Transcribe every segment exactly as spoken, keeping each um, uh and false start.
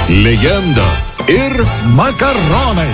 Legendos ir makaronai.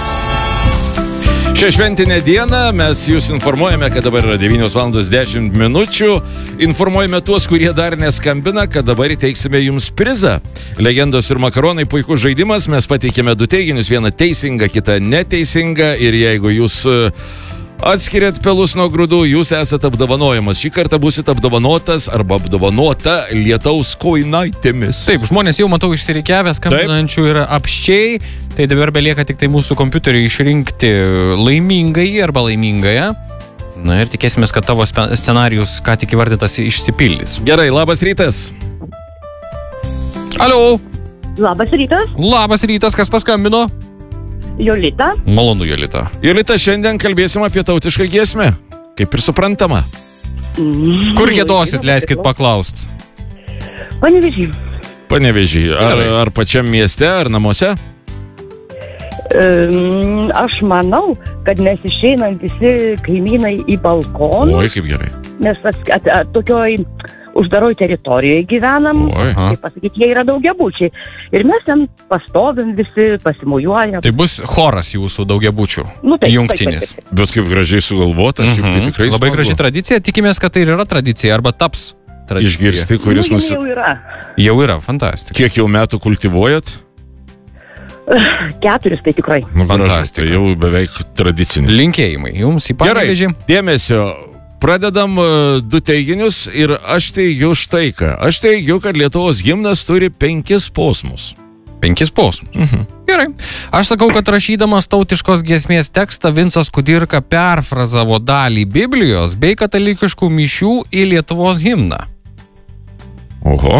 Šią šventinę dieną mes jūs informuojame, kad dabar yra devynios valandos dešimt minučių. Informuojame tuos, kurie dar neskambina, kad dabar įteiksime jums prizą. Legendos ir makaronai puikus žaidimas. Mes pateikėme du teiginius, vieną teisingą, kitą neteisingą. Ir jeigu jūs atskiriat pelus nuo grūdų, jūs esate apdovanojamas. Šį kartą būsit apdovanotas arba apdovanota lietaus kojinaitėmis. Taip, žmonės jau matau išsirikiavę, skambinančių yra apščiai. Tai dabar belieka tik tai mūsų kompiuteriui išrinkti laimingai arba laimingąją. Na ir tikėsimės, kad tavo scenarijus, ką tik įvardytas, išsipildys. Gerai, labas rytas. Alio. Labas rytas. Labas rytas, kas paskambino? Jolita. Malonu, Jolita. Jolita, šiandien kalbėsim apie tautišką giesmę. Kaip ir suprantama. Mm. Kur giedosit, leiskit paklaust? Panevėžy. Panevėžy. Ar, ar pačiam mieste, ar namuose? Um, aš manau, kad mes išeinam visi kaimynai į balkoną. Oi, kaip gerai. Mes at, at, at, tokioj uždaroj teritorijoje gyvenam. Oi, kaip pasakyti, jie yra daugiabučiai. Ir mes ten pastovim visi, pasimujuojam. Tai bus choras jūsų daugiabučių, Nu, taip, jungtinis. taip, taip, taip. Bet kaip gražiai sugalvota, šiaip tai tikrai Labai smagu. graži tradicija, tikimės, kad tai ir yra tradicija, arba taps tradicija. Išgirsti, kuris Nu, nusi... jau yra. Jau yra, fantastika. Kiek jau metų kultivuojat? Keturis tai tikrai. Nu, gražu, Fantastika. tai jau beveik tradicinis. Linkėjimai jums į Gerai, Panevėžį. dėmesio. Pradedam uh, du teiginius ir aš teigiu štai ką. Aš teigiu, kad Lietuvos himnas turi penkis posmus. Penkis posmus. Mhm. Gerai. Aš sakau, kad rašydamas tautiškos giesmės tekstą Vincas Kudirka perfrazavo dalį Biblijos bei katalikiškų mišių į Lietuvos himną. Oho.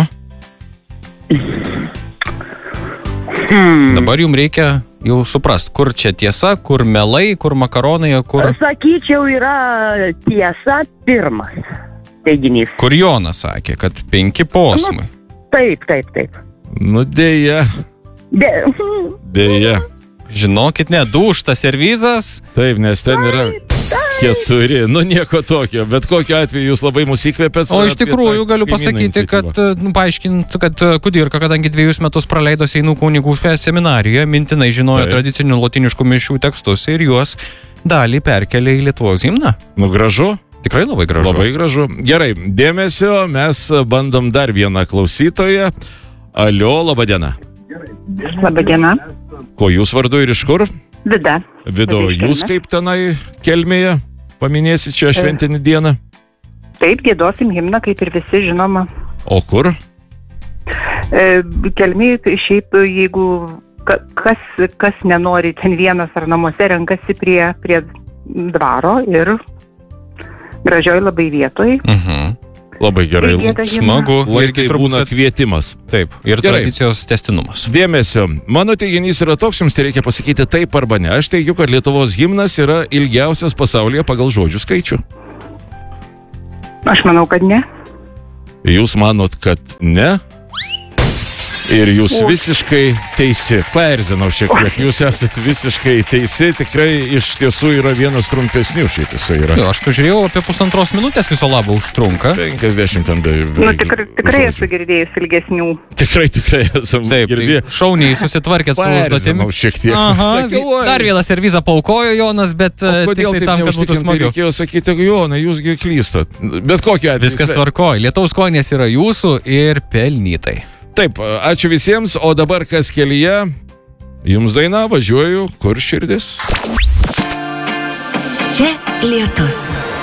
Hmm. Dabar jums reikia jau suprast, kur čia tiesa, kur melai, kur makaronai, kur, Sakyčiau, yra tiesa pirmas teiginys. kur Jonas sakė, kad penki posmai. Taip, taip, taip. Nu dėja, De... dėja. Žinokit, ne, dūštas servizas. Taip, nes ten yra keturi. Nu nieko tokio, bet kokiu atveju jūs labai mus įkvėpėt. O iš tikrųjų galiu pasakyti, kad, nu, paaiškint, kad Kudirka, kadangi dvejus metus praleido Seinų kunigų seminarijoje, mintinai žinojo Taip. tradicinių lotiniškų mišių tekstus ir juos dalį perkelė į Lietuvos himną. Nu gražu. Tikrai labai gražu. Labai gražu. Gerai, dėmesio, mes bandom dar vieną klausytoją. Alio, laba diena. Labadiena. Ko jūs vardu ir iš kur? Vida. Vido, Labai jūs šauna. kaip tenai Kelmėje paminėsit čia šventinį dieną? Taip, giedosim himną, kaip ir visi žinoma. O kur? E, Kelmėje, tai šiaip, jeigu ka- kas, kas nenori ten vienas ar namuose, renkasi prie, prie dvaro ir gražioj labai vietoj. Mhm. Labai gerai. Tai gieda himną. Smagu. Laikai Irgi turbūt, būna kad- kvietimas. Taip, ir Gerai. tradicijos tęstinumas. Dėmesio. Mano teiginys yra toks, jums tai reikia pasakyti taip arba ne. Aš teigiu, kad Lietuvos himnas yra ilgiausias pasaulyje pagal žodžių skaičių. Aš manau, kad ne. Jūs manot, kad ne? Ir jūs visiškai teisi. Paerzinau šiek tiek. Jūs esate visiškai teisi. Tikrai iš tiesų yra vienas trumpesnių šiaip jisai yra. Jo, aš pažiūrėjau, apie pusantros minutės viso labo užtrunka. penkiasdešimt ten be... Nu, tikrai, tikrai esu girdėjus ilgesnių. Tikrai, tikrai esam Taip, girdėję. tai šauniai susitvarkėt su užduotimi. Paerzinau šiek tiek. Aha, Sakiau, oi. dar vieną servizą paukojo Jonas, bet O e, tik kodėl tai taip tam, kad būtų neužtikrintai smagiau. reikėjo sakyti, Jonai, jūsgi klystat. Bet kokia atveju. Viskas tvarkoj. Lietaus kojinės yra jūsų ir pelnytai. Taip, ačiū visiems, o dabar kas kelyje? Jums daina, važiuoju, kur širdis? Čia lietus.